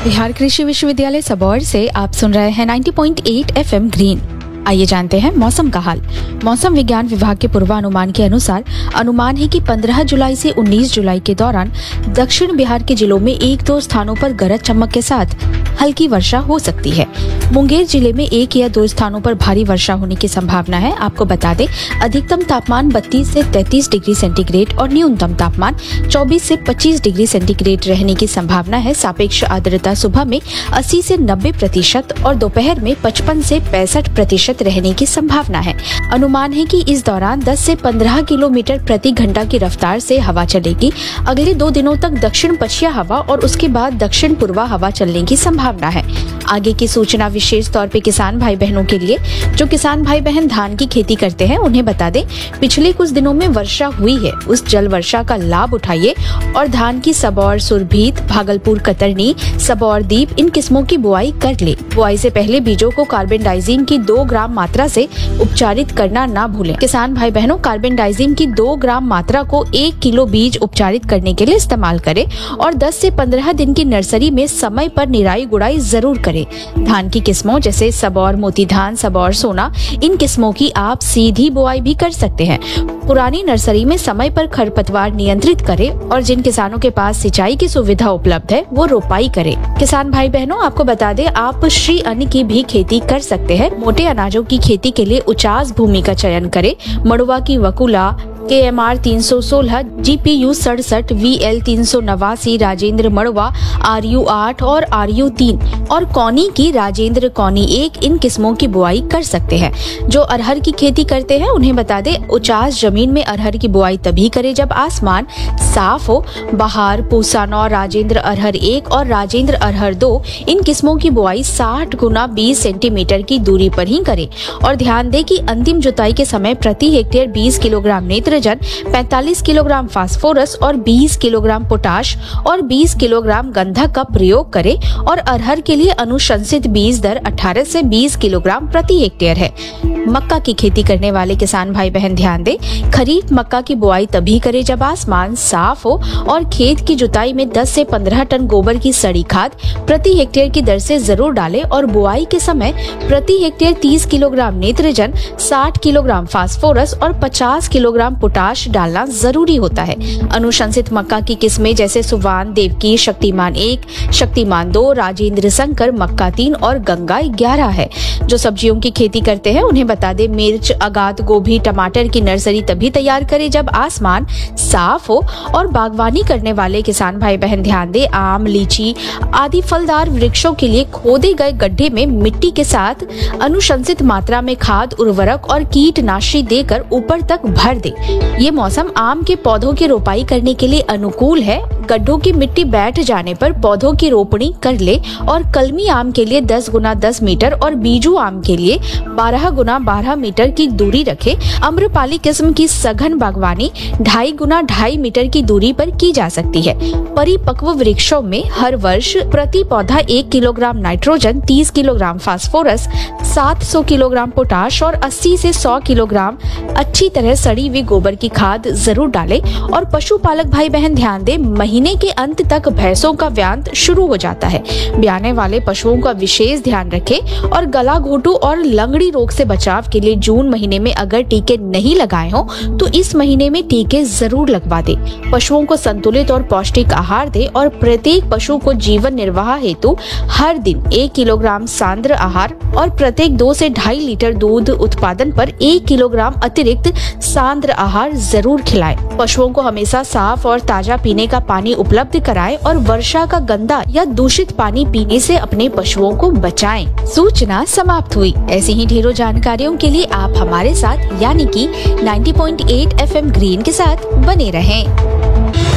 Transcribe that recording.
बिहार कृषि विश्वविद्यालय सबौर से आप सुन रहे हैं 90.8 FM ग्रीन। आइए जानते हैं मौसम का हाल। मौसम विज्ञान विभाग के पूर्वानुमान के अनुसार अनुमान है कि 15 जुलाई से 19 जुलाई के दौरान दक्षिण बिहार के जिलों में 1-2 स्थानों पर गरज चमक के साथ हल्की वर्षा हो सकती है। मुंगेर जिले में 1 या 2 स्थानों पर भारी वर्षा होने की संभावना है। आपको बता दें, अधिकतम तापमान 32 से 33 डिग्री सेंटीग्रेड और न्यूनतम तापमान 24 से 25 डिग्री सेंटीग्रेड रहने की संभावना है। सापेक्ष आर्द्रता सुबह में 80 से 90% और दोपहर में 55 से 65% रहने की संभावना है। अनुमान है कि इस दौरान 10 से 15 किलोमीटर प्रति घंटा की रफ्तार से हवा चलेगी। अगले 2 दिनों तक दक्षिण पछिया हवा और उसके बाद दक्षिण पूर्वा हवा चलने की संभावना है। आगे की सूचना विशेष तौर पे किसान भाई बहनों के लिए। जो किसान भाई बहन धान की खेती करते हैं उन्हें बता दें, पिछले कुछ दिनों में वर्षा हुई है, उस जल वर्षा का लाभ उठाइए और धान की सबौर, सुरभीत, भागलपुर कतरनी, सबौर दीप इन किस्मों की बुआई कर ले। बुआई से पहले बीजों को कार्बेंडाइजिम की 2 ग्राम मात्रा से उपचारित करना ना भूलें। किसान भाई बहनों, कार्बेंडाइजिम की 2 ग्राम मात्रा को 1 किलो बीज उपचारित करने के लिए इस्तेमाल करें और 10 से 15 दिन की नर्सरी में समय पर निराई गुड़ाई जरूर करें। धान की किस्मों जैसे सबौर मोती धान, सबौर सोना, इन किस्मों की आप सीधी बुआई भी कर सकते हैं। पुरानी नर्सरी में समय पर खरपतवार नियंत्रित करें और जिन किसानों के पास सिंचाई की सुविधा उपलब्ध है वो रोपाई करें। किसान भाई बहनों, आपको बता दें, आप श्री अन्न की भी खेती कर सकते हैं। मोटे अनाजों की खेती के लिए उचास भूमि का चयन करें। मड़ुआ की वकुला KMR 316, GPU 67, VL 389, राजेंद्र मड़वा, RU 8 और RU 3 और कौनी की राजेंद्र कौनी 1 इन किस्मों की बुआई कर सकते हैं। जो अरहर की खेती करते हैं उन्हें बता दें, उचास जमीन में अरहर की बुआई तभी करें जब आसमान साफ हो। बहार, पूसा 9, राजेंद्र अरहर 1 और राजेंद्र अरहर 2 इन किस्मों की बुआई 60 गुना 20 सेंटीमीटर की दूरी पर ही करें। और ध्यान दें कि अंतिम जुताई के समय प्रति हेक्टेयर 20 किलोग्राम नेत्रजन, 45 किलोग्राम फास्फोरस और 20 किलोग्राम पोटाश और 20 किलोग्राम गंधक का प्रयोग करें। और अरहर के लिए अनुशंसित बीज दर 18 से 20 किलोग्राम प्रति हेक्टेयर है। मक्का की खेती करने वाले किसान भाई बहन ध्यान दें, खरीफ मक्का की बुआई तभी करें जब आसमान साफ हो और खेत की जुताई में 10 से 15 टन गोबर की सड़ी खाद प्रति हेक्टेयर की दर से जरूर डालें और बुआई के समय प्रति हेक्टेयर 30 किलोग्राम नेत्रजन, 60 किलोग्राम फास्फोरस और 50 किलोग्राम पोटाश डालना जरूरी होता है। अनुशंसित मक्का की किस्में जैसे सुवान, देवकी, शक्तिमान 1, शक्तिमान 2, राजेंद्र शंकर, मक्का 3 और गंगा 11 है। जो सब्जियों की खेती करते हैं उन्हें बता दें, मिर्च, अगात, गोभी, टमाटर की नर्सरी तभी तैयार करें जब आसमान साफ हो। और बागवानी करने वाले किसान भाई बहन ध्यान दें, आम, लीची आदि फलदार वृक्षों के लिए खोदे गए गड्ढे में मिट्टी के साथ अनुशंसित मात्रा में खाद, उर्वरक और कीटनाशी देकर ऊपर तक भर दे। ये मौसम आम के पौधों की रोपाई करने के लिए अनुकूल है। गड्ढों की मिट्टी बैठ जाने पर पौधों की रोपणी कर ले और कलमी आम के लिए 10 गुना 10 मीटर और बीजू आम के लिए 12 गुना 12 मीटर की दूरी रखे। अम्रपाली किस्म की सघन बागवानी 2.5 गुना 2.5 मीटर की दूरी पर की जा सकती है। परिपक्व वृक्षों में हर वर्ष प्रति पौधा 1 kilogram nitrogen, 30 kilogram phosphorus, 700 kilogram potash और 80 से 100 किलोग्राम अच्छी तरह सड़ी हुई गोबर की खाद जरूर डालें। और पशुपालक भाई बहन ध्यान दें, महीने के अंत तक भैंसों का व्यांत शुरू हो जाता है। ब्याने वाले पशुओं का विशेष ध्यान रखें और गला घोटू और लंगड़ी रोग से बचाव के लिए जून महीने में अगर टीके नहीं लगाए हो तो इस महीने में टीके जरूर लगवा दें। पशुओं को संतुलित और पौष्टिक आहार दें और प्रत्येक पशु को जीवन निर्वाह हेतु हर दिन 1 किलोग्राम सांद्र आहार और प्रत्येक 2 से 2.5 लीटर दूध उत्पादन पर 1 किलोग्राम अतिरिक्त सांद्र आहार जरूर खिलाएं। पशुओं को हमेशा साफ और ताजा पीने का पानी उपलब्ध कराएं और वर्षा का गंदा या दूषित पानी पीने से अपने पशुओं को बचाएं। सूचना समाप्त हुई। ऐसी ही ढेरों जानकारियों के लिए आप हमारे साथ यानी कि 90.8 FM ग्रीन के साथ बने रहें।